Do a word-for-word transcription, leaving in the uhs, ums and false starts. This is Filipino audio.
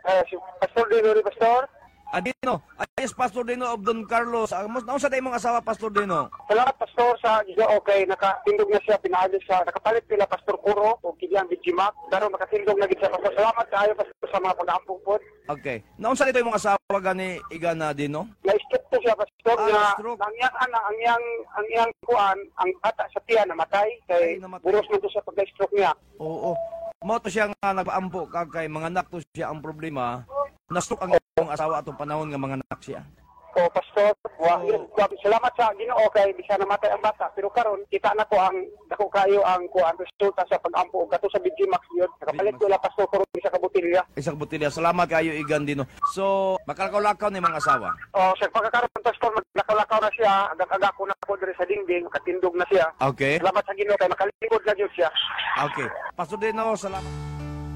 Eh, si Pastor Dino, ni Pastor. Adino, ayos Pastor Dino of Don Carlos. Amos nausa day mong asawa Pastor Dino. Salamat, Pastor, sa Ginoo. Okay, nakatindog na siya, pinaayos siya. Nakapalit nila Pastor Kuro o Kilian Bijimak. Pero makatindog na gid siya, Pastor. Salamat kaayo, Pastor, sa mga pag-aampong po. Okay. Naunsa dito yung mga asawa gani Igana Dino? Na-stroke po siya, Pastor, Ah, na stroke. ang iyang ana, ang iyang ang iyang kuan, ang bata sa tiyan namatay kay Ay, namatay. buros man to sa pagka-stroke niya. Oo. Mo to siya nga nagpaampo kag kay mga anak to siya ang problema. Nastok ang iyong asawa atong panahon nga mga anak siya. O, Pastor, wa, Oo. wa- salamat sa Ginoo kay bisa namatay ang bata. Pero karon kita na ko ang dako kayo ang kuan resulta sa pag-ampo ug kato sa Bijimak yun. Nakapalit ko la Pastor Kuro sa kabutilya. Isang butilya. Salamat kayo Igan Dino. So, makalakaw-lakaw ni mga asawa. O, sa pagkakaroon Pastor, maglakaw-lakaw na siya. Agak-agak ko na ko diri sa dingding, makatindog na siya. Okay. Salamat sa Ginoo kay makalingkod na jud siya. Okay. Pastor Dino, salamat.